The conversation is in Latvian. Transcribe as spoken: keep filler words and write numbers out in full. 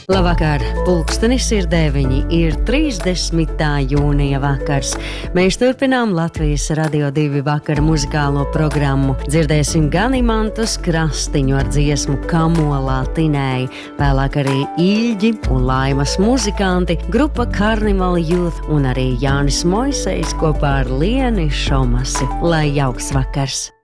Labvakar, pulkstenis ir deviņi, ir trīsdesmitā jūnija vakars. Mēs turpinām Latvijas Radio divi vakara muzikālo programmu. Dzirdēsim gan Imantus Krastiņu ar dziesmu Kamolā tinēji, vēlāk arī Īļģi un Laimas muzikanti, grupa Carnival Youth un arī Jānis Moisejs kopā ar Lieni Šomasi. Lai jauks vakars!